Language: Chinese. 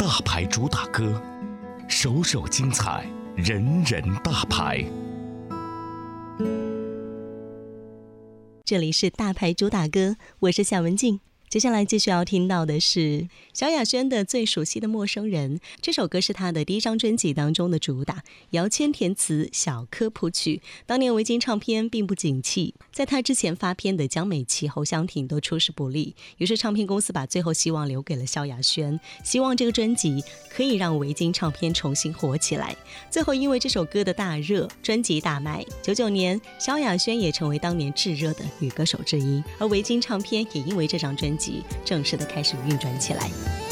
大牌主打歌，首首精彩，人人大牌。 这里是大牌主打歌，我是夏文静。接下来继续要听到的是萧亚轩的《最熟悉的陌生人》，这首歌是她的第一张专辑当中的主打，姚谦填词，小柯谱曲。当年维京唱片并不景气，在她之前发片的江美琪、侯湘婷都出师不利，于是唱片公司把最后希望留给了萧亚轩，希望这个专辑可以让维京唱片重新火起来。最后因为这首歌的大热，专辑大卖。99年，萧亚轩也成为当年炙热的女歌手之一，而维京唱片也因为这张专辑正式的开始运转起来。